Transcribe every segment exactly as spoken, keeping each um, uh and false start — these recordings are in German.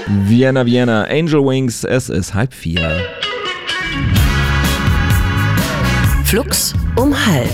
Vienna, Vienna, Angel Wings, es ist halb vier. Flux um halb.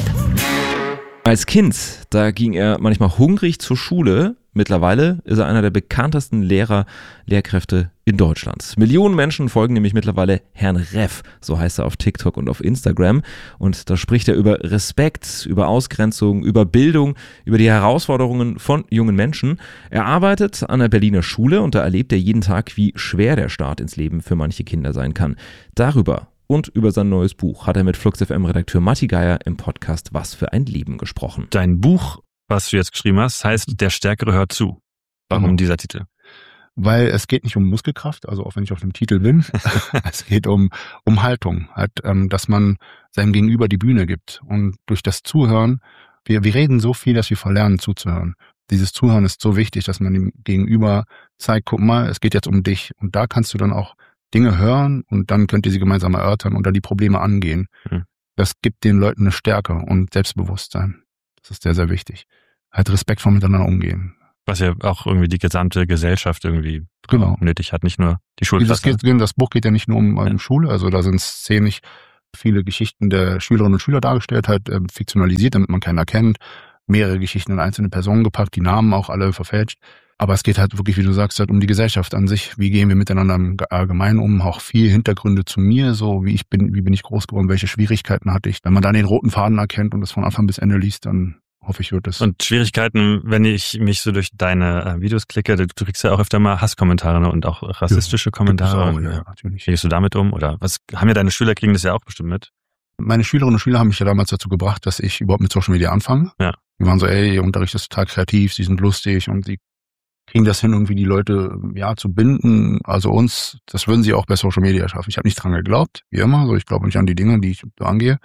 Als Kind, da ging er manchmal hungrig zur Schule. Mittlerweile ist er einer der bekanntesten Lehrer, Lehrkräfte in Deutschland. Millionen Menschen folgen nämlich mittlerweile Herrn Reff, so heißt er auf TikTok und auf Instagram. Und da spricht er über Respekt, über Ausgrenzung, über Bildung, über die Herausforderungen von jungen Menschen. Er arbeitet an der Berliner Schule und da erlebt er jeden Tag, wie schwer der Start ins Leben für manche Kinder sein kann. Darüber und über sein neues Buch hat er mit Flux F M-Redakteur Matti Geier im Podcast Was für ein Leben gesprochen. Dein Buch, was du jetzt geschrieben hast, heißt Der Stärkere hört zu. Warum mhm. dieser Titel? Weil es geht nicht um Muskelkraft, also auch wenn ich auf dem Titel bin, es geht um, um Haltung, halt, ähm, dass man seinem Gegenüber die Bühne gibt. Und durch das Zuhören, wir, wir reden so viel, dass wir verlernen zuzuhören. Dieses Zuhören ist so wichtig, dass man dem Gegenüber zeigt, guck mal, es geht jetzt um dich. Und da kannst du dann auch Dinge hören und dann könnt ihr sie gemeinsam erörtern und dann die Probleme angehen. Mhm. Das gibt den Leuten eine Stärke und Selbstbewusstsein. Das ist sehr, sehr wichtig. Halt respektvoll miteinander umgehen. Was ja auch irgendwie die gesamte Gesellschaft irgendwie genau. nötig hat, nicht nur die Schulklasse. Das, das Buch geht ja nicht nur um, um ja. Schule, also da sind szenisch viele Geschichten der Schülerinnen und Schüler dargestellt, halt äh, fiktionalisiert, damit man keinen erkennt. Mehrere Geschichten in einzelne Personen gepackt, die Namen auch alle verfälscht. Aber es geht halt wirklich, wie du sagst, halt um die Gesellschaft an sich. Wie gehen wir miteinander im Allgemeinen um? Auch viel Hintergründe zu mir, so wie ich bin, wie bin ich groß geworden, welche Schwierigkeiten hatte ich. Wenn man dann den roten Faden erkennt und das von Anfang bis Ende liest, dann hoffe ich, wird es. Und Schwierigkeiten, wenn ich mich so durch deine Videos klicke, du kriegst ja auch öfter mal Hasskommentare und auch rassistische ja, Kommentare. Auch, ja, natürlich. Wie gehst du damit um? Oder was haben ja deine Schüler, kriegen das ja auch bestimmt mit? Meine Schülerinnen und Schüler haben mich ja damals dazu gebracht, dass ich überhaupt mit Social Media anfange. Ja. Die waren so, ey, ihr Unterricht ist total kreativ, sie sind lustig und sie kriegen das hin, irgendwie die Leute ja zu binden. Also uns, das würden sie auch bei Social Media schaffen. Ich habe nicht dran geglaubt, wie immer. So, ich glaube nicht an die Dinge, die ich so angehe.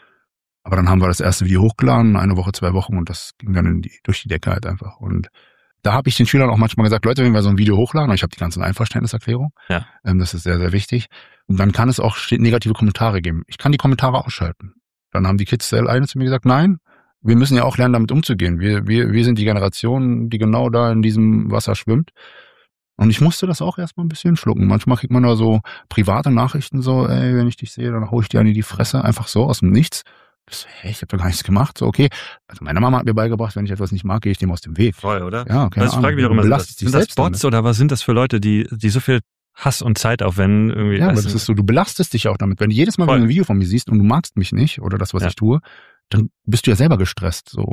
Aber dann haben wir das erste Video hochgeladen, eine Woche, zwei Wochen und das ging dann in die, durch die Decke halt einfach. Und da habe ich den Schülern auch manchmal gesagt, Leute, wenn wir so ein Video hochladen, und ich habe die ganzen Einverständniserklärungen, ja. ähm, das ist sehr, sehr wichtig. Und dann kann es auch negative Kommentare geben. Ich kann die Kommentare ausschalten. Dann haben die Kids sehr eine zu mir gesagt, nein, wir müssen ja auch lernen, damit umzugehen. Wir, wir, wir sind die Generation, die genau da in diesem Wasser schwimmt. Und ich musste das auch erstmal ein bisschen schlucken. Manchmal kriegt man da so private Nachrichten so, ey, wenn ich dich sehe, dann hau ich dir an die Fresse, einfach so aus dem Nichts. Das, hey, ich habe da gar nichts gemacht. So, okay. Also meine Mama hat mir beigebracht, wenn ich etwas nicht mag, gehe ich dem aus dem Weg. Voll, oder? Ja, keine das frage ich mich auch immer, sind das, sind das Bots damit. Oder was sind das für Leute, die, die so viel Hass und Zeit aufwenden? Irgendwie, ja, aber das ist so, du belastest dich auch damit. Wenn du jedes Mal wenn du ein Video von mir siehst und du magst mich nicht oder das, was ja. ich tue, dann bist du ja selber gestresst. So.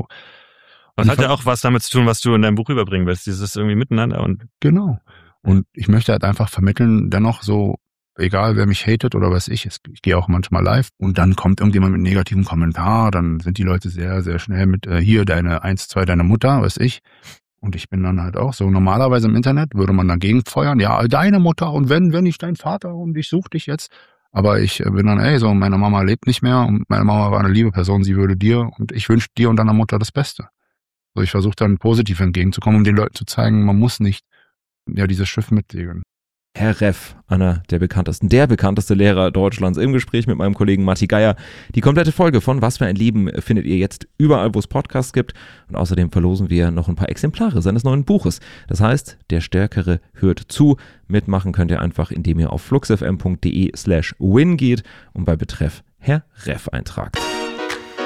Das hat ja auch was damit zu tun, was du in deinem Buch überbringen willst, dieses irgendwie miteinander. Und genau. Und ich möchte halt einfach vermitteln, dennoch so, egal wer mich hatet oder was ich, ich gehe auch manchmal live und dann kommt irgendjemand mit einem negativen Kommentar, dann sind die Leute sehr, sehr schnell mit, äh, hier deine eins, zwei, deine Mutter, was ich. Und ich bin dann halt auch so, normalerweise im Internet würde man dagegen feuern, ja, deine Mutter und wenn, wenn ich dein Vater und ich suche dich jetzt. Aber ich bin dann, ey, so, meine Mama lebt nicht mehr und meine Mama war eine liebe Person, sie würde dir und ich wünsche dir und deiner Mutter das Beste. So, ich versuche dann positiv entgegenzukommen, um den Leuten zu zeigen, man muss nicht, ja, dieses Schiff mitsegeln. Herr Reff, einer der bekanntesten, der bekannteste Lehrer Deutschlands, im Gespräch mit meinem Kollegen Matti Geier. Die komplette Folge von Was für ein Leben findet ihr jetzt überall, wo es Podcasts gibt. Und außerdem verlosen wir noch ein paar Exemplare seines neuen Buches. Das heißt, der Stärkere hört zu. Mitmachen könnt ihr einfach, indem ihr auf fluxfm.de slash win geht und bei Betreff Herr Reff eintragt.